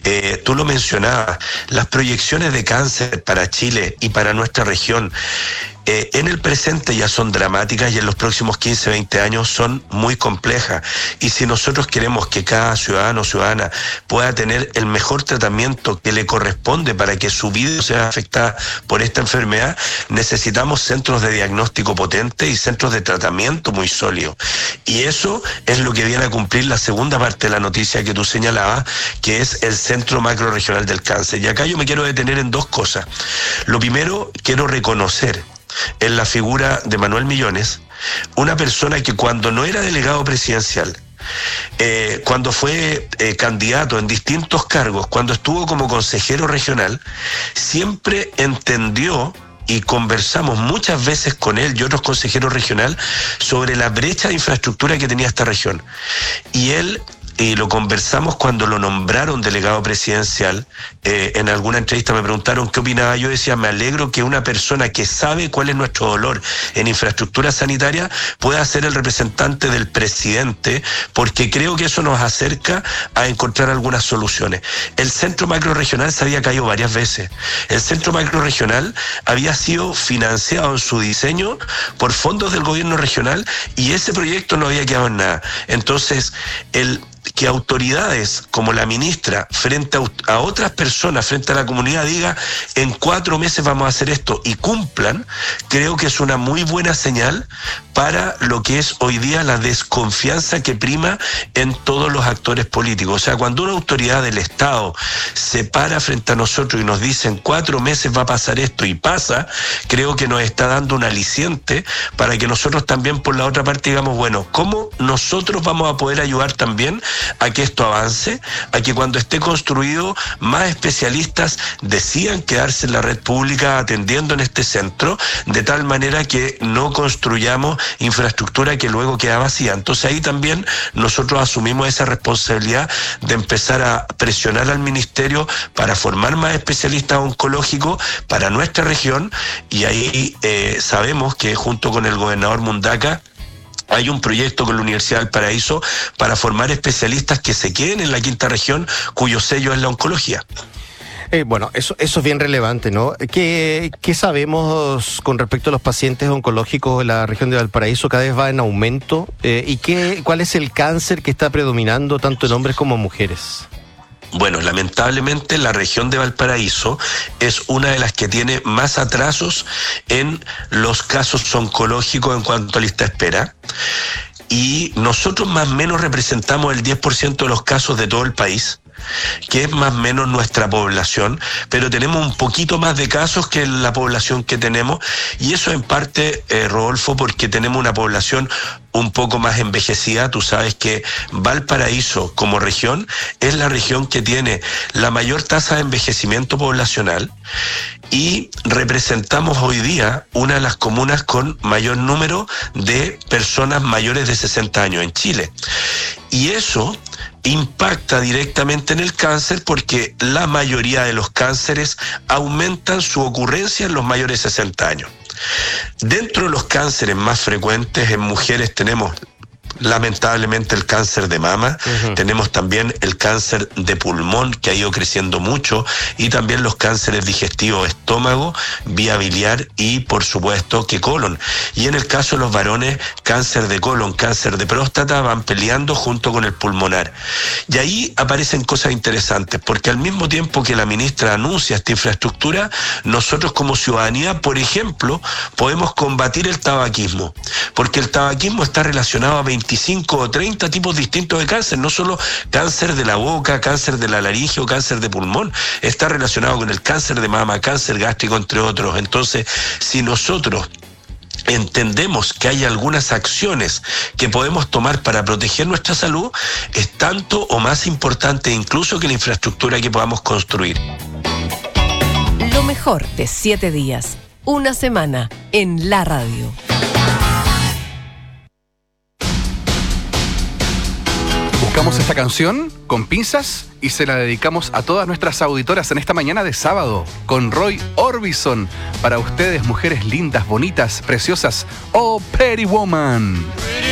Tú lo mencionabas, las proyecciones de cáncer para Chile y para nuestra región en el presente ya son dramáticas y en los próximos 15, 20 años son muy complejas. Y si nosotros queremos que cada ciudadano o ciudadana pueda tener el mejor tratamiento que le corresponde para que su vida sea afectada por esta enfermedad, necesitamos centros de diagnóstico potentes y centros de tratamiento muy sólidos. Y eso es lo que viene a cumplir la segunda parte de la noticia que tú señalabas, que es el Centro Macrorregional del Cáncer. Y acá yo me quiero detener en dos cosas. Lo primero, quiero reconocer en la figura de Manuel Millones, una persona que cuando no era delegado presidencial, cuando fue candidato en distintos cargos, cuando estuvo como consejero regional, siempre entendió y conversamos muchas veces con él y otros consejeros regionales sobre la brecha de infraestructura que tenía esta región. Y él lo conversamos cuando lo nombraron delegado presidencial. En alguna entrevista me preguntaron qué opinaba. Yo decía, me alegro que una persona que sabe cuál es nuestro dolor en infraestructura sanitaria pueda ser el representante del presidente, porque creo que eso nos acerca a encontrar algunas soluciones. El centro macrorregional se había caído varias veces. El centro macrorregional había sido financiado en su diseño por fondos del gobierno regional y ese proyecto no había quedado en nada. Entonces, que autoridades como la ministra frente a otras personas, frente a la comunidad, diga en 4 meses vamos a hacer esto y cumplan, creo que es una muy buena señal para lo que es hoy día la desconfianza que prima en todos los actores políticos. O sea, cuando una autoridad del Estado se para frente a nosotros y nos dice en 4 meses va a pasar esto y pasa, creo que nos está dando un aliciente para que nosotros también por la otra parte digamos, bueno, ¿cómo nosotros vamos a poder ayudar también a que esto avance, a que cuando esté construido más especialistas decidan quedarse en la red pública atendiendo en este centro, de tal manera que no construyamos infraestructura que luego queda vacía? Entonces ahí también nosotros asumimos esa responsabilidad de empezar a presionar al ministerio para formar más especialistas oncológicos para nuestra región, y ahí sabemos que junto con el gobernador Mundaca hay un proyecto con la Universidad del Paraíso para formar especialistas que se queden en la quinta región, cuyo sello es la oncología. Bueno, eso es bien relevante, ¿no? ¿Qué sabemos con respecto a los pacientes oncológicos en la región de Valparaíso? Cada vez va en aumento. ¿Y cuál es el cáncer que está predominando tanto en hombres como en mujeres? Bueno, lamentablemente la región de Valparaíso es una de las que tiene más atrasos en los casos oncológicos en cuanto a lista de espera. Y nosotros más o menos representamos el 10% de los casos de todo el país, que es más o menos nuestra población, pero tenemos un poquito más de casos que la población que tenemos, y eso en parte, Rodolfo, porque tenemos una población un poco más envejecida. Tú sabes que Valparaíso como región es la región que tiene la mayor tasa de envejecimiento poblacional y representamos hoy día una de las comunas con mayor número de personas mayores de 60 años en Chile. Y eso impacta directamente en el cáncer porque la mayoría de los cánceres aumentan su ocurrencia en los mayores de 60 años. Dentro de los cánceres más frecuentes en mujeres tenemos lamentablemente el cáncer de mama, tenemos también el cáncer de pulmón que ha ido creciendo mucho y también los cánceres digestivos, estómago, vía biliar y por supuesto que colon. Y en el caso de los varones, cáncer de colon, cáncer de próstata van peleando junto con el pulmonar. Y ahí aparecen cosas interesantes porque al mismo tiempo que la ministra anuncia esta infraestructura, nosotros como ciudadanía, por ejemplo, podemos combatir el tabaquismo, porque el tabaquismo está relacionado a 25 o 30 tipos distintos de cáncer, no solo cáncer de la boca, cáncer de la laringe o cáncer de pulmón, está relacionado con el cáncer de mama, cáncer gástrico, entre otros. Entonces, si nosotros entendemos que hay algunas acciones que podemos tomar para proteger nuestra salud, es tanto o más importante incluso que la infraestructura que podamos construir. Lo mejor de 7 días, una semana en la radio. Buscamos esta canción con pinzas y se la dedicamos a todas nuestras auditoras en esta mañana de sábado con Roy Orbison. Para ustedes, mujeres lindas, bonitas, preciosas. Oh, Pretty Woman.